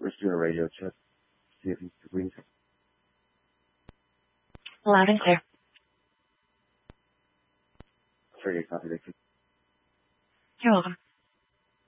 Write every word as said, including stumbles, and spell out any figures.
Let's do a radio check. See if he's agrees. Loud and clear. Sure, you copy that. You're welcome.